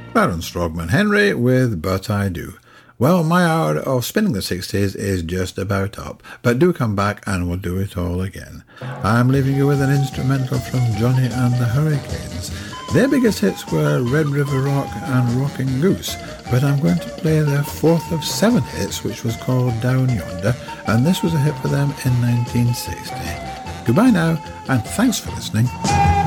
Baron Strongman Henry with But I Do. Well, my hour of spinning the 60s is just about up, but do come back and we'll do it all again. I'm leaving you with an instrumental from Johnny and the Hurricanes. Their biggest hits were Red River Rock and Rockin' Goose, but I'm going to play their fourth of 7 hits, which was called Down Yonder, and this was a hit for them in 1960. Goodbye now, and thanks for listening.